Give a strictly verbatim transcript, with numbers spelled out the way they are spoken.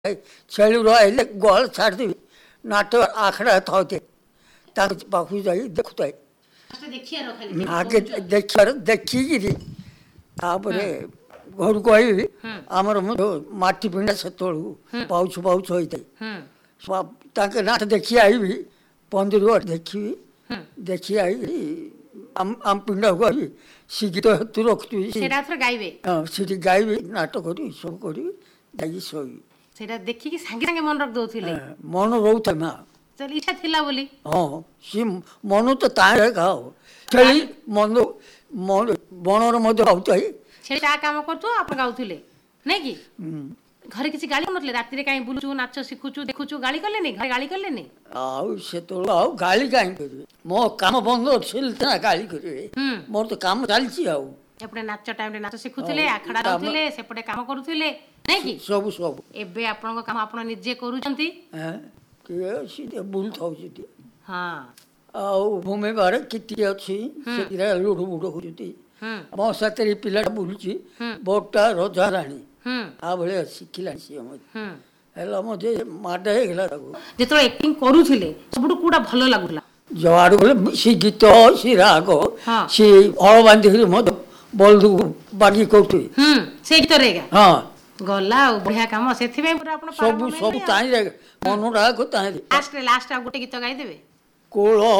ଛେଳି ରହିଲେ ଗହଳ ଛାଡ଼ିଦେବି ନାଟ ଆଖଡ଼ା ଥାଉଥାଏ ତାଙ୍କ ପାଖକୁ ଯାଇ ଦେଖୁଥାଏ ଆଗେ ଦେଖିବାର ଦେଖିକିରି ତାପରେ ଘରକୁ କହିବି ଆମର ମାଟି ପିଣ୍ଡା ସେତେବେଳକୁ ପାଉଛ ପାଉଛ ହୋଇଥାଏ ତାଙ୍କ ନାଟ ଦେଖି ଆଇବି ପନ୍ଦର ଦେଖିବି ଦେଖି ଆଇବି ଆମ ପିଣ୍ଡାକୁ କହିବି ସେ ଗୀତ ହେତୁ ରଖୁଥିବି ହଁ ସେଠି ଗାଇବି ନାଟ କରିବି ସବୁ କରିବି ଯାଇକି ଶୋଇବି ସେଟା ଦେଖିକି ସାଙ୍ଗେ ସାଙ୍ଗେ ମନେ ରଖି ଦଉଥିଲେ ମନ ରହୁଥାଏ ମା ଇଚ୍ଛା ଥିଲା ବୋଲି ହଁ ସି ମନ ତ ତାହେଲେ ଖାଅ ଛେଳି ମନ ବଣରେ ମଧ୍ୟ ଖାଉଥାଏ ଛେଳି ତା କାମ କରୁଥିବ ଆପଣ ଗାଉଥିଲେ ନାଇଁ କି ଘରେ କିଛି ଗାଳି କରୁନଥିଲେ ରାତିରେ କାହିଁ ବୁଲୁଛୁ ନାଚ ଶିଖୁଛୁ ଦେଖୁଛୁ ଗାଳି କଲେନି ଘରେ ଗାଳି କଲେନି ଆଉ ସେତେବେଳେ ଆଉ ଗାଳି କାହିଁ କରିବେ ମୋ କାମ ବନ୍ଦ ଅଛି ନା ଗାଳି କରିବେ ମୋର ତ କାମ ଚାଲିଛି ଆଉ ଏପଟେ ନାଚ ଟାଇମରେ ନାଚ ଶିଖୁଥିଲେ ଆଖଡ଼ା ଯାଉଥିଲେ ସେପଟେ କାମ କରୁଥିଲେ ନାଇଁ କି ସବୁ ସବୁ ଏବେ ଆପଣଙ୍କ କାମ ଆପଣ ନିଜେ କରୁଛନ୍ତି ବୁଲୁଥାଉଛି ହଁ ଆଉ ଭୂମି ବାହାରେ କିତି ଅଛି ସେଥିରେ ଲୁଡୁ ବୁଡୁ ହଉଛନ୍ତି ମୋ ସାଥିରେ ପିଲାଟା ବୁଲୁଛି ବୋଟଟା ରଜା ରାଣୀ ତା ଭଳିଆ ଶିଖିଲାଣି ସିଏ ମଧ୍ୟ ହେଲା ମଧ୍ୟ ମାଡ ହେଇଗଲା ତାକୁ ଯେତେବେଳେ ଆକ୍ଟିଂ କରୁଥିଲେ ସବୁଠୁ କୋଉଟା ଭଲ ଲାଗୁଥିଲା ଯୁଆଡୁ ଗଲେ ସେ ଗୀତ ସେ ରାଗ ସେ ହଳ ବାନ୍ଧିକିରି ମଧ୍ୟ ବଳଦକୁ ବାଗି କରୁଥିବେ ସେଇ ଗୀତରେ ହଁ ଗଲା ଆଉ ବଢିଆ କାମ ସେଥିପାଇଁ ପୁରା ଆପଣ ସବୁ ସବୁ ତାହିଁ ମନ ରାଗ ତାହିଁ ଲାଷ୍ଟ ଲାଷ୍ଟ ଆଉ ଗୋଟେ ଗୀତ ଗାଇଦେବେ କୋଳ